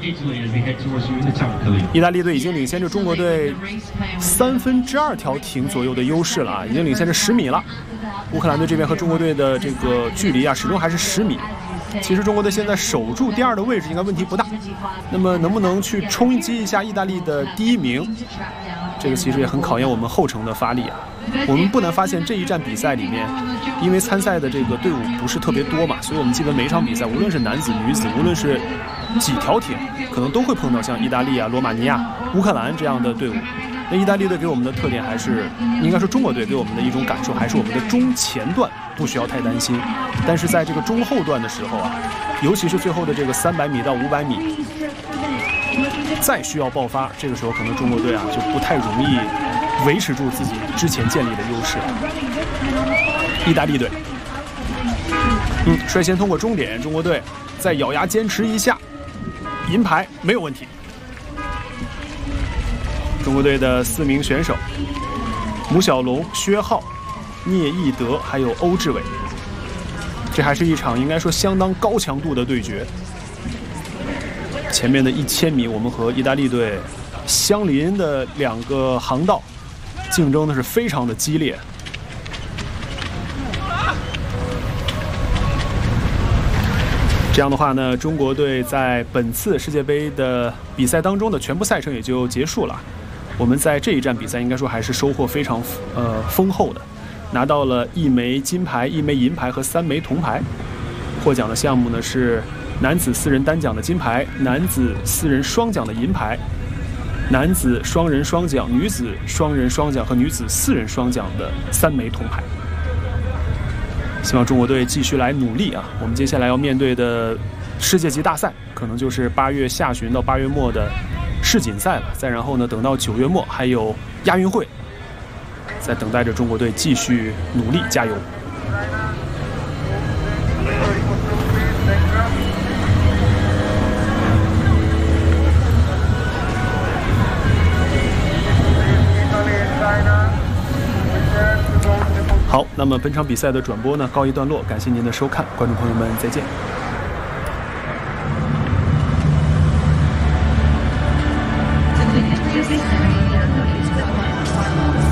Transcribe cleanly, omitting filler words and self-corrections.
意大利队已经领先着中国队2/3条艇左右的优势了啊，已经领先着10米了。乌克兰队这边和中国队的这个距离啊，始终还是10米。其实中国队现在守住第2的位置应该问题不大，那么能不能去冲击一下意大利的第1名？这个其实也很考验我们后程的发力啊。我们不难发现这一站比赛里面，因为参赛的这个队伍不是特别多嘛，所以我们基本每一场比赛，无论是男子、女子，无论是几条艇，可能都会碰到像意大利啊、罗马尼亚、乌克兰这样的队伍。那意大利队给我们的特点还是，应该说中国队给我们的一种感受，还是我们的中前段不需要太担心，但是在这个中后段的时候啊，尤其是最后的这个300米到500米，再需要爆发，这个时候可能中国队啊就不太容易维持住自己之前建立的优势。意大利队，率先通过终点，中国队再咬牙坚持一下，银牌没有问题。中国队的4名选手：姆小龙、薛浩、聂义德，还有欧志伟。这还是一场应该说相当高强度的对决。前面的1000米，我们和意大利队相邻的2个航道，竞争的是非常的激烈。这样的话呢，中国队在本次世界杯的比赛当中的全部赛程也就结束了。我们在这一站比赛应该说还是收获非常丰厚的，拿到了1枚金牌、1枚银牌和3枚铜牌。获奖的项目呢是男子4人单桨的金牌，男子4人双桨的银牌，男子双人双桨、女子双人双桨和女子4人双桨的3枚铜牌。希望中国队继续来努力啊！我们接下来要面对的世界级大赛，可能就是8月下旬到8月末的世锦赛了。再然后呢，等到9月末还有亚运会，在等待着中国队继续努力加油。好，那么本场比赛的转播呢告一段落，感谢您的收看，观众朋友们再见。